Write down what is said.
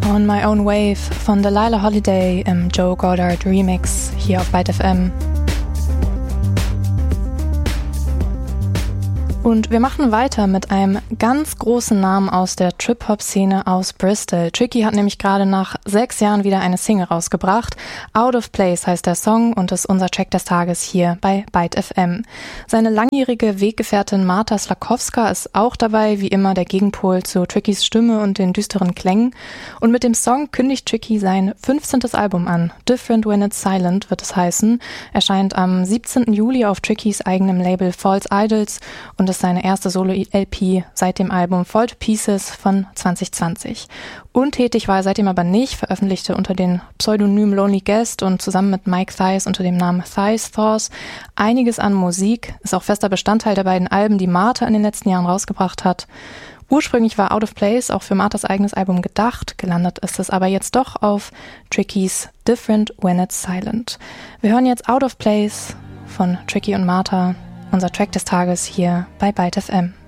On My Own Wave von Delilah Holiday im Joe Goddard Remix hier auf Byte FM. Und wir machen weiter mit einem ganz großen Namen aus der Trip-Hop-Szene aus Bristol. Tricky hat nämlich gerade nach 6 Jahren wieder eine Single rausgebracht. Out of Place heißt der Song und ist unser Track des Tages hier bei Byte FM. Seine langjährige Weggefährtin Marta Slakowska ist auch dabei, wie immer der Gegenpol zu Trickys Stimme und den düsteren Klängen. Und mit dem Song kündigt Tricky sein 15. Album an. Different When It's Silent wird es heißen. Erscheint am 17. Juli auf Trickys eigenem Label False Idols und ist seine erste Solo-LP seit dem Album Fall to Pieces von 2020. Untätig war er seitdem aber nicht, veröffentlichte unter dem Pseudonym Lonely Guest und zusammen mit Mike Thies unter dem Namen Thies Thors einiges an Musik, ist auch fester Bestandteil der beiden Alben, die Marta in den letzten Jahren rausgebracht hat. Ursprünglich war Out of Place auch für Martas eigenes Album gedacht, gelandet ist es aber jetzt doch auf Trickys Different When It's Silent. Wir hören jetzt Out of Place von Tricky und Marta, unser Track des Tages hier bei Byte FM.